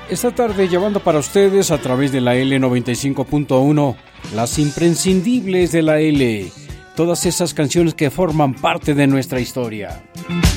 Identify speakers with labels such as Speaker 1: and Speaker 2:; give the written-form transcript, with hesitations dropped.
Speaker 1: Esta tarde llevando para ustedes a través de la L95.1 las imprescindibles de la L, todas esas canciones que forman parte de nuestra historia.